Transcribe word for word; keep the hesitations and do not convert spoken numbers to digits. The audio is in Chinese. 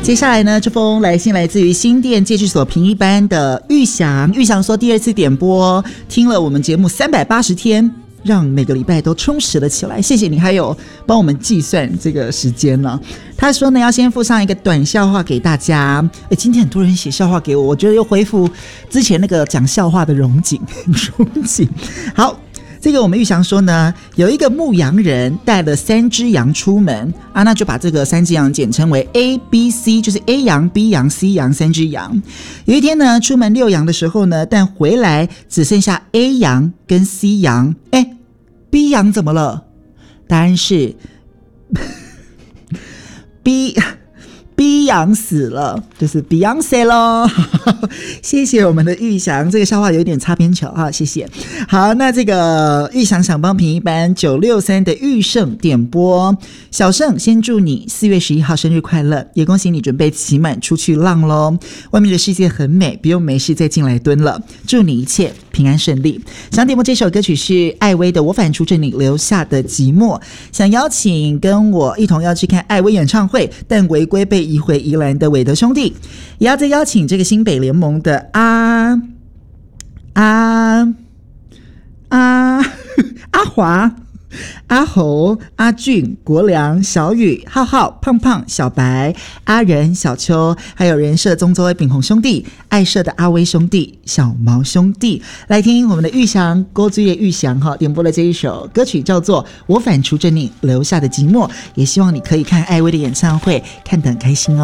接下来呢，这封来信来自于新店戒治所评议班的玉祥。玉祥说，第二次点播听了我们节目三百八十天，让每个礼拜都充实了起来，谢谢你，还有帮我们计算这个时间了。他说呢，要先附上一个短笑话给大家。诶，今天很多人写笑话给我，我觉得又恢复之前那个讲笑话的荣景荣景。好，这个我们玉祥说呢，有一个牧羊人带了三只羊出门啊，那就把这个三只羊简称为 A B C， 就是 A 羊 B 羊 C 羊三只羊。有一天呢，出门遛羊的时候呢，但回来只剩下 A 羊跟 C 羊。哎，B 羊怎么了？答案是B B 羊死了，就是 Beyonce 咯。谢谢我们的玉祥，这个笑话有点擦边球哈，谢谢。好，那这个玉祥想帮评议班九六三的玉胜点播。小胜先祝你四月十一号生日快乐，也恭喜你准备期满出去浪咯。外面的世界很美，不用没事再进来蹲了。祝你一切平安顺利。想点播这首歌曲是艾薇的《我反刍着你留下的寂寞》，想邀请跟我一同要去看艾薇演唱会，但违规被移回宜兰的韦德兄弟，也要再邀请这个新北联盟的阿阿阿阿华、阿侯、阿俊、国良、小雨、浩浩、胖胖、小白、阿仁、小秋，还有人社宗州的炳宏兄弟、爱社的阿威兄弟、小毛兄弟，来听我们的玉祥郭志业玉祥哈点播的这一首歌曲，叫做《我反刍着你留下的寂寞》，也希望你可以看艾薇的演唱会，看得很开心哦。